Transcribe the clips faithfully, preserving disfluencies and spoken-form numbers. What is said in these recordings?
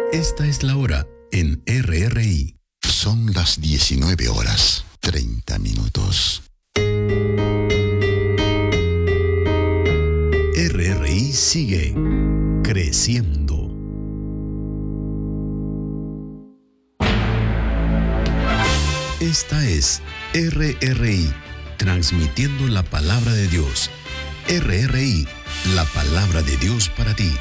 Esta es la hora en R R I. Son las diecinueve horas, treinta minutos. R R I sigue creciendo. Esta es R R I, transmitiendo la palabra de Dios. R R I, la palabra de Dios para ti.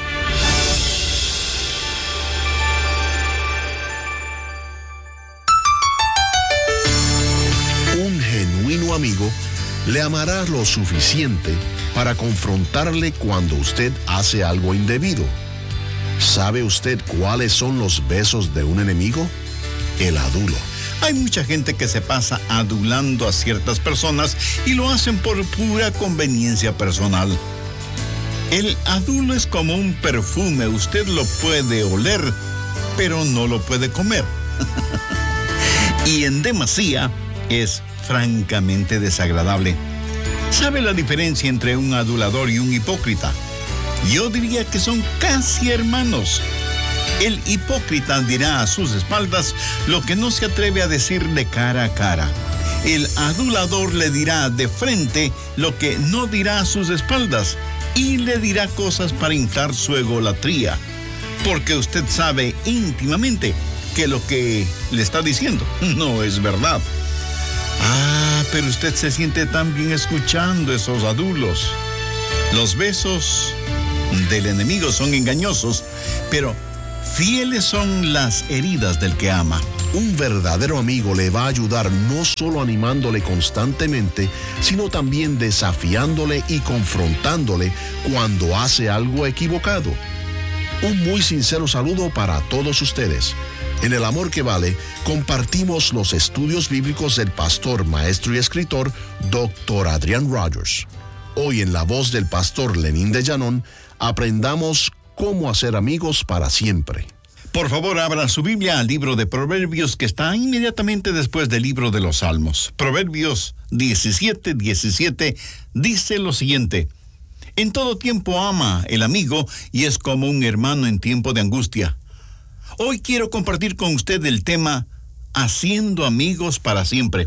Un genuino amigo le amará lo suficiente para confrontarle cuando usted hace algo indebido. ¿Sabe usted cuáles son los besos de un enemigo? El adulo. Hay mucha gente que se pasa adulando a ciertas personas y lo hacen por pura conveniencia personal. El adulo es como un perfume, usted lo puede oler, pero no lo puede comer. Y en demasía es francamente desagradable. ¿Sabe la diferencia entre un adulador y un hipócrita? Yo diría que son casi hermanos. El hipócrita dirá a sus espaldas lo que no se atreve a decir de cara a cara. El adulador le dirá de frente lo que no dirá a sus espaldas y le dirá cosas para inflar su egolatría, porque usted sabe íntimamente que lo que le está diciendo no es verdad. Ah, pero usted se siente tan bien escuchando esos adulos. Los besos del enemigo son engañosos, pero fieles son las heridas del que ama. Un verdadero amigo le va a ayudar no solo animándole constantemente, sino también desafiándole y confrontándole cuando hace algo equivocado. Un muy sincero saludo para todos ustedes. En El Amor que Vale, compartimos los estudios bíblicos del pastor, maestro y escritor, doctor Adrián Rogers. Hoy, en la voz del pastor Lenín de Llanón, aprendamos cómo hacer amigos para siempre. Por favor, abra su Biblia al libro de Proverbios, que está inmediatamente después del libro de los Salmos. Proverbios diecisiete, diecisiete dice lo siguiente: en todo tiempo ama el amigo y es como un hermano en tiempo de angustia. Hoy quiero compartir con usted el tema haciendo amigos para siempre.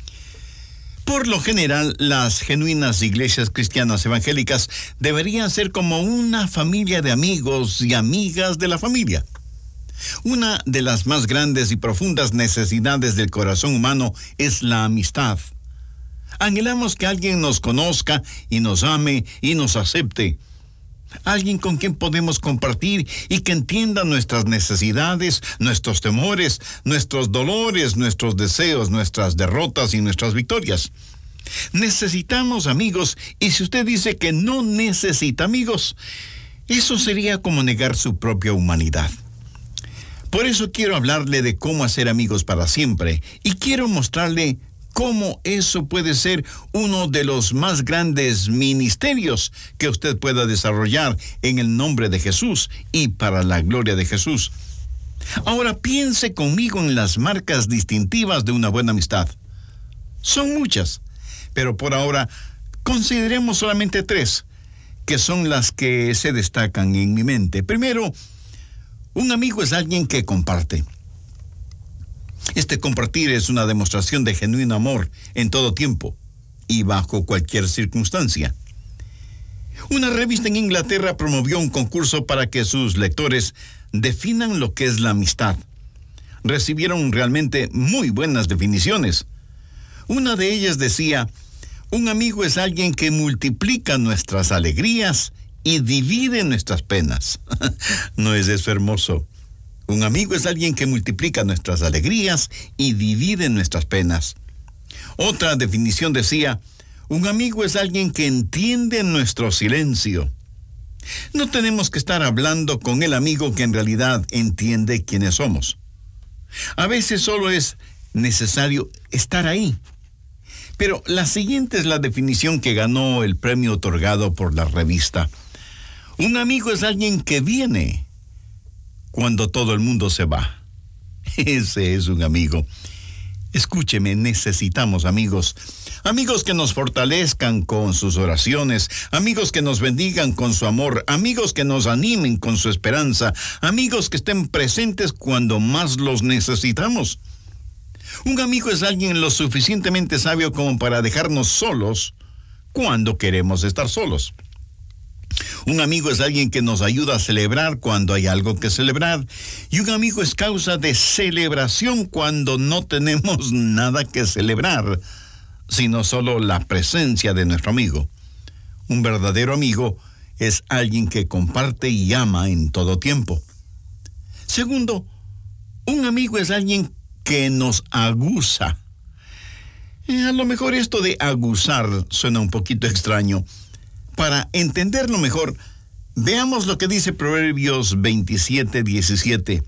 Por lo general, las genuinas iglesias cristianas evangélicas deberían ser como una familia de amigos y amigas de la familia. Una de las más grandes y profundas necesidades del corazón humano es la amistad. Anhelamos que alguien nos conozca y nos ame y nos acepte. Alguien con quien podemos compartir y que entienda nuestras necesidades, nuestros temores, nuestros dolores, nuestros deseos, nuestras derrotas y nuestras victorias. Necesitamos amigos, y si usted dice que no necesita amigos, eso sería como negar su propia humanidad. Por eso quiero hablarle de cómo hacer amigos para siempre, y quiero mostrarle cómo eso puede ser uno de los más grandes ministerios que usted pueda desarrollar en el nombre de Jesús y para la gloria de Jesús. Ahora piense conmigo en las marcas distintivas de una buena amistad. Son muchas, pero por ahora consideremos solamente tres, que son las que se destacan en mi mente. Primero, un amigo es alguien que comparte. Este compartir es una demostración de genuino amor en todo tiempo y bajo cualquier circunstancia. Una revista en Inglaterra promovió un concurso para que sus lectores definan lo que es la amistad. Recibieron realmente muy buenas definiciones. Una de ellas decía: un amigo es alguien que multiplica nuestras alegrías y divide nuestras penas. ¿No es eso hermoso? Un amigo es alguien que multiplica nuestras alegrías y divide nuestras penas. Otra definición decía: un amigo es alguien que entiende nuestro silencio. No tenemos que estar hablando con el amigo que en realidad entiende quiénes somos. A veces solo es necesario estar ahí. Pero la siguiente es la definición que ganó el premio otorgado por la revista. Un amigo es alguien que viene cuando todo el mundo se va. Ese es un amigo. Escúcheme, necesitamos amigos. Amigos que nos fortalezcan con sus oraciones, amigos que nos bendigan con su amor, amigos que nos animen con su esperanza, amigos que estén presentes cuando más los necesitamos. Un amigo es alguien lo suficientemente sabio como para dejarnos solos cuando queremos estar solos. Un amigo es alguien que nos ayuda a celebrar cuando hay algo que celebrar. Y un amigo es causa de celebración cuando no tenemos nada que celebrar, sino solo la presencia de nuestro amigo. Un verdadero amigo es alguien que comparte y ama en todo tiempo. Segundo, un amigo es alguien que nos aguza. Eh, a lo mejor esto de aguzar suena un poquito extraño. Para entenderlo mejor, veamos lo que dice Proverbios veintisiete, diecisiete.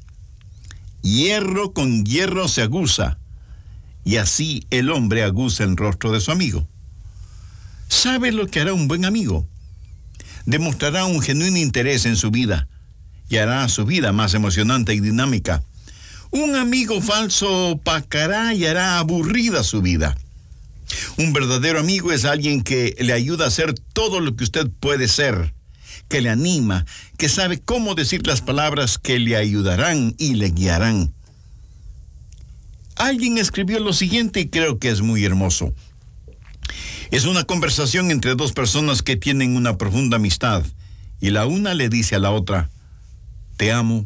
Hierro con hierro se aguza, y así el hombre aguza el rostro de su amigo. ¿Sabe lo que hará un buen amigo? Demostrará un genuino interés en su vida, y hará su vida más emocionante y dinámica. Un amigo falso opacará y hará aburrida su vida. Un verdadero amigo es alguien que le ayuda a hacer todo lo que usted puede ser, que le anima, que sabe cómo decir las palabras que le ayudarán y le guiarán. Alguien escribió lo siguiente y creo que es muy hermoso. Es una conversación entre dos personas que tienen una profunda amistad y la una le dice a la otra: te amo,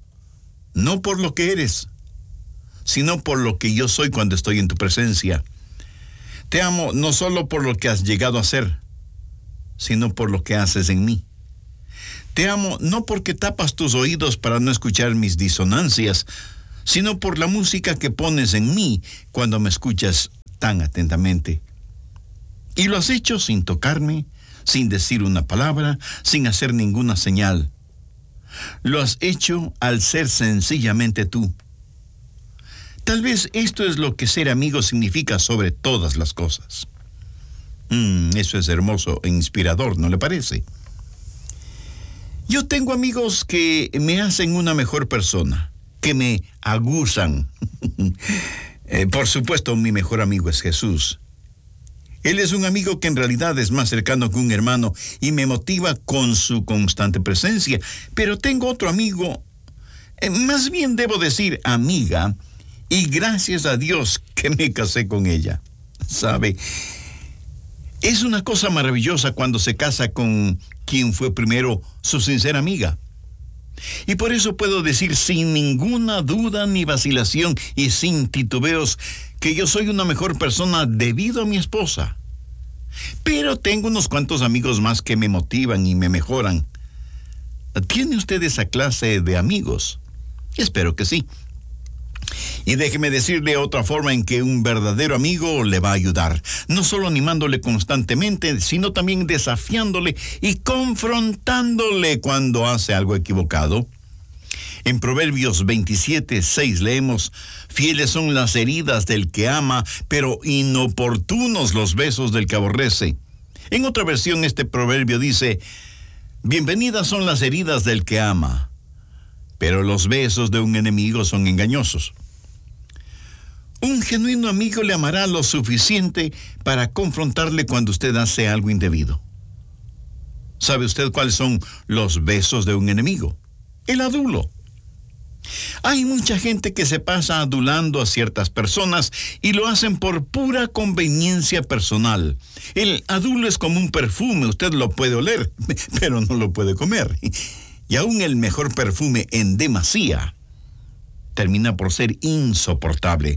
no por lo que eres, sino por lo que yo soy cuando estoy en tu presencia. Te amo no solo por lo que has llegado a ser, sino por lo que haces en mí. Te amo no porque tapas tus oídos para no escuchar mis disonancias, sino por la música que pones en mí cuando me escuchas tan atentamente. Y lo has hecho sin tocarme, sin decir una palabra, sin hacer ninguna señal. Lo has hecho al ser sencillamente tú. Tal vez esto es lo que ser amigo significa sobre todas las cosas. Mm, eso es hermoso e inspirador, ¿no le parece? Yo tengo amigos que me hacen una mejor persona, que me aguzan. eh, por supuesto, mi mejor amigo es Jesús. Él es un amigo que en realidad es más cercano que un hermano y me motiva con su constante presencia. Pero tengo otro amigo, eh, más bien debo decir amiga, y gracias a Dios que me casé con ella. ¿Sabe? Es una cosa maravillosa cuando se casa con quien fue primero su sincera amiga. Y por eso puedo decir sin ninguna duda ni vacilación y sin titubeos que yo soy una mejor persona debido a mi esposa. Pero tengo unos cuantos amigos más que me motivan y me mejoran. ¿Tiene usted esa clase de amigos? Espero que sí. Y déjeme decirle otra forma en que un verdadero amigo le va a ayudar, no solo animándole constantemente, sino también desafiándole y confrontándole cuando hace algo equivocado. En Proverbios veintisiete, seis leemos: fieles son las heridas del que ama, pero inoportunos los besos del que aborrece. En otra versión este proverbio dice: bienvenidas son las heridas del que ama, pero los besos de un enemigo son engañosos. Un genuino amigo le amará lo suficiente para confrontarle cuando usted hace algo indebido. ¿Sabe usted cuáles son los besos de un enemigo? El adulo. Hay mucha gente que se pasa adulando a ciertas personas y lo hacen por pura conveniencia personal. El adulo es como un perfume, usted lo puede oler, pero no lo puede comer. Y aún el mejor perfume en demasía termina por ser insoportable.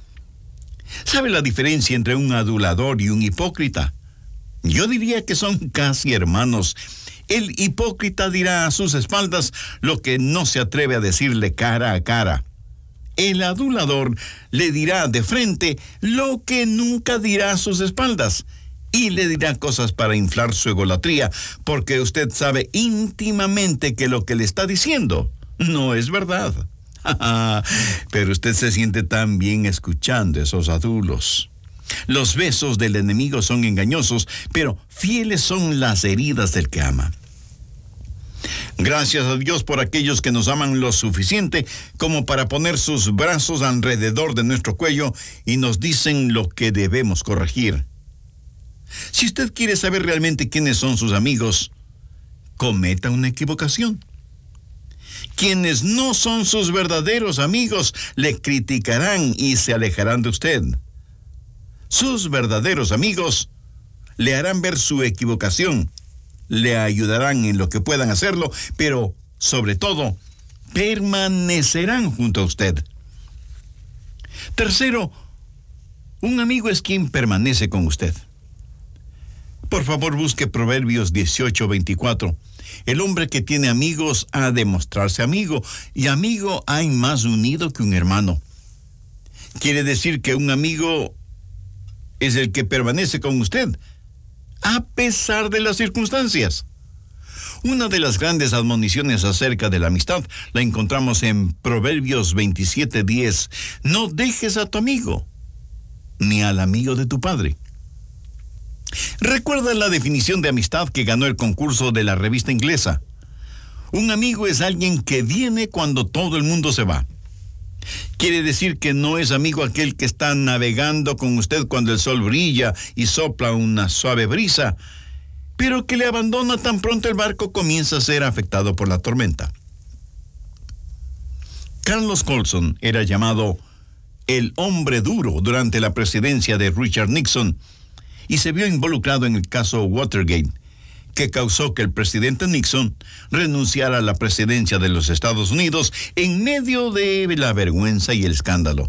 ¿Sabe la diferencia entre un adulador y un hipócrita? Yo diría que son casi hermanos. El hipócrita dirá a sus espaldas lo que no se atreve a decirle cara a cara. El adulador le dirá de frente lo que nunca dirá a sus espaldas. Y le dirá cosas para inflar su egolatría, porque usted sabe íntimamente que lo que le está diciendo no es verdad. Pero usted se siente tan bien escuchando esos adulos. Los besos del enemigo son engañosos, pero fieles son las heridas del que ama. Gracias a Dios por aquellos que nos aman lo suficiente como para poner sus brazos alrededor de nuestro cuello y nos dicen lo que debemos corregir. Si usted quiere saber realmente quiénes son sus amigos, cometa una equivocación. Quienes no son sus verdaderos amigos le criticarán y se alejarán de usted. Sus verdaderos amigos le harán ver su equivocación, le ayudarán en lo que puedan hacerlo, pero sobre todo, permanecerán junto a usted. Tercero, un amigo es quien permanece con usted. Por favor, busque Proverbios dieciocho veinticuatro. El hombre que tiene amigos ha de mostrarse amigo, y amigo hay más unido que un hermano. Quiere decir que un amigo es el que permanece con usted, a pesar de las circunstancias. Una de las grandes admoniciones acerca de la amistad la encontramos en Proverbios veintisiete diez. No dejes a tu amigo, ni al amigo de tu padre. Recuerda la definición de amistad que ganó el concurso de la revista inglesa. Un amigo es alguien que viene cuando todo el mundo se va. Quiere decir que no es amigo aquel que está navegando con usted cuando el sol brilla y sopla una suave brisa, pero que le abandona tan pronto el barco comienza a ser afectado por la tormenta. Carlos Colson era llamado el hombre duro durante la presidencia de Richard Nixon y se vio involucrado en el caso Watergate, que causó que el presidente Nixon renunciara a la presidencia de los Estados Unidos en medio de la vergüenza y el escándalo.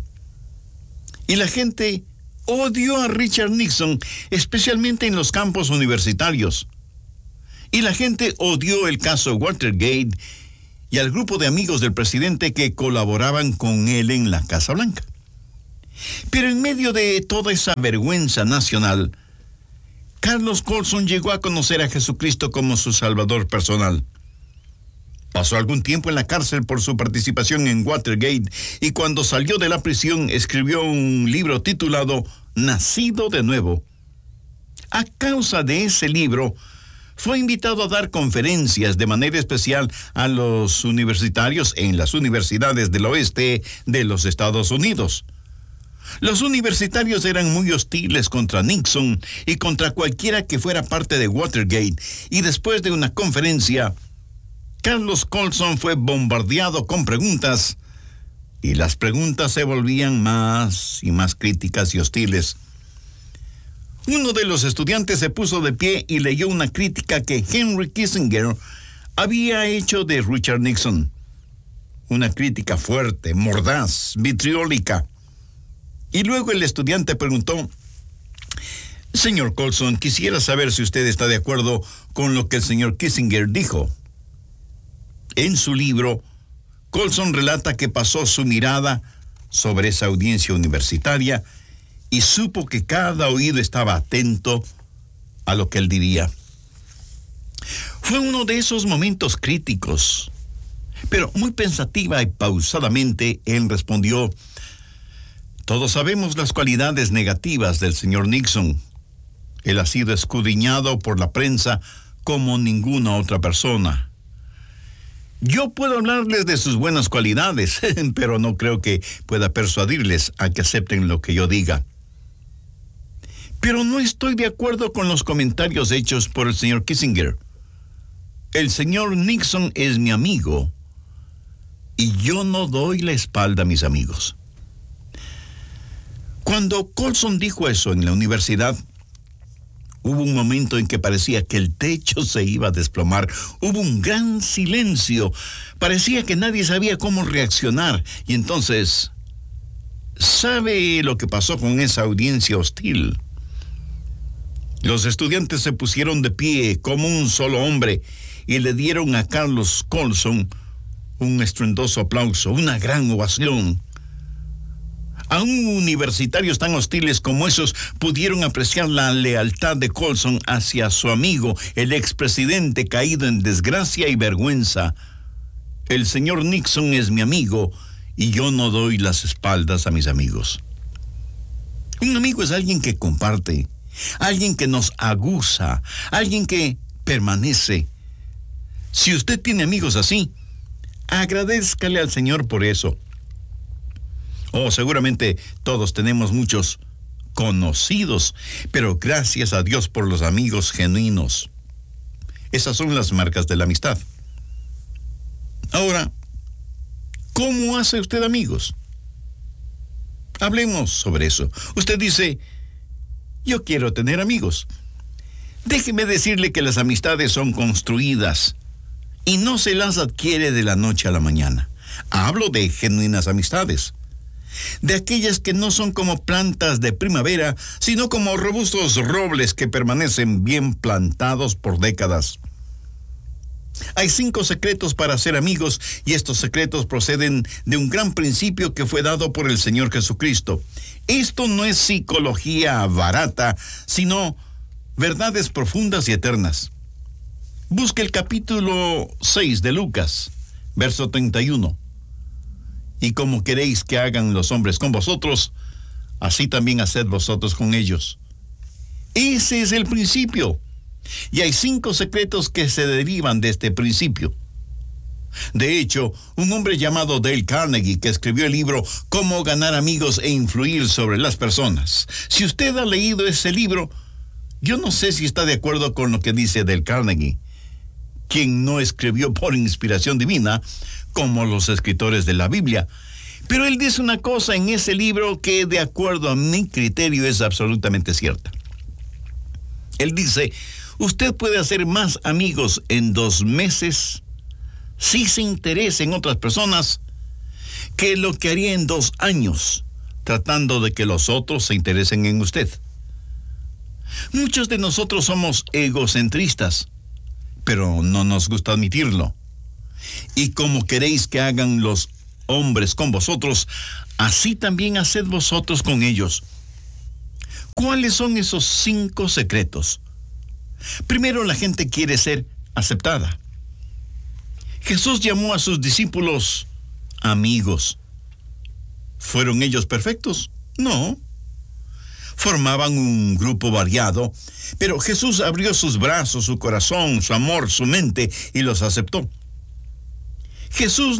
Y la gente odió a Richard Nixon, especialmente en los campos universitarios. Y la gente odió el caso Watergate y al grupo de amigos del presidente que colaboraban con él en la Casa Blanca. Pero en medio de toda esa vergüenza nacional, Carlos Colson llegó a conocer a Jesucristo como su Salvador personal. Pasó algún tiempo en la cárcel por su participación en Watergate y cuando salió de la prisión escribió un libro titulado Nacido de Nuevo. A causa de ese libro, fue invitado a dar conferencias de manera especial a los universitarios en las universidades del oeste de los Estados Unidos. Los universitarios eran muy hostiles contra Nixon y contra cualquiera que fuera parte de Watergate, y después de una conferencia, Carlos Colson fue bombardeado con preguntas, y las preguntas se volvían más y más críticas y hostiles. Uno de los estudiantes se puso de pie y leyó una crítica que Henry Kissinger había hecho de Richard Nixon. Una crítica fuerte, mordaz, vitriólica. Y luego el estudiante preguntó: Señor Colson, quisiera saber si usted está de acuerdo con lo que el señor Kissinger dijo. En su libro, Colson relata que pasó su mirada sobre esa audiencia universitaria y supo que cada oído estaba atento a lo que él diría. Fue uno de esos momentos críticos, pero muy pensativa y pausadamente él respondió: todos sabemos las cualidades negativas del señor Nixon. Él ha sido escudriñado por la prensa como ninguna otra persona. Yo puedo hablarles de sus buenas cualidades, pero no creo que pueda persuadirles a que acepten lo que yo diga. Pero no estoy de acuerdo con los comentarios hechos por el señor Kissinger. El señor Nixon es mi amigo y yo no doy la espalda a mis amigos. Cuando Colson dijo eso en la universidad, hubo un momento en que parecía que el techo se iba a desplomar. Hubo un gran silencio. Parecía que nadie sabía cómo reaccionar. Y entonces, ¿sabe lo que pasó con esa audiencia hostil? Los estudiantes se pusieron de pie como un solo hombre y le dieron a Carlos Colson un estruendoso aplauso, una gran ovación. Aún universitarios tan hostiles como esos pudieron apreciar la lealtad de Colson hacia su amigo, el expresidente caído en desgracia y vergüenza. El señor Nixon es mi amigo y yo no doy las espaldas a mis amigos. Un amigo es alguien que comparte, alguien que nos aguza, alguien que permanece. Si usted tiene amigos así, agradézcale al Señor por eso. Oh, seguramente todos tenemos muchos conocidos, pero gracias a Dios por los amigos genuinos. Esas son las marcas de la amistad. Ahora, ¿cómo hace usted amigos? Hablemos sobre eso. Usted dice, yo quiero tener amigos. Déjeme decirle que las amistades son construidas y no se las adquiere de la noche a la mañana. Hablo de genuinas amistades, de aquellas que no son como plantas de primavera, sino como robustos robles que permanecen bien plantados por décadas. Hay cinco secretos para ser amigos, y estos secretos proceden de un gran principio que fue dado por el Señor Jesucristo. Esto no es psicología barata, sino verdades profundas y eternas. Busque el capítulo seis de Lucas, verso treinta y uno. Y como queréis que hagan los hombres con vosotros, así también haced vosotros con ellos. Ese es el principio. Y hay cinco secretos que se derivan de este principio. De hecho, un hombre llamado Dale Carnegie, que escribió el libro Cómo ganar amigos e influir sobre las personas. Si usted ha leído ese libro, yo no sé si está de acuerdo con lo que dice Dale Carnegie, quien no escribió por inspiración divina, como los escritores de la Biblia. Pero él dice una cosa en ese libro que, de acuerdo a mi criterio, es absolutamente cierta. Él dice, usted puede hacer más amigos en dos meses si se interesa en otras personas que lo que haría en dos años tratando de que los otros se interesen en usted. Muchos de nosotros somos egocentristas, pero no nos gusta admitirlo. Y como queréis que hagan los hombres con vosotros, así también haced vosotros con ellos. ¿Cuáles son esos cinco secretos? Primero, la gente quiere ser aceptada. Jesús llamó a sus discípulos amigos. ¿Fueron ellos perfectos? No. Formaban un grupo variado, pero Jesús abrió sus brazos, su corazón, su amor, su mente y los aceptó. Jesús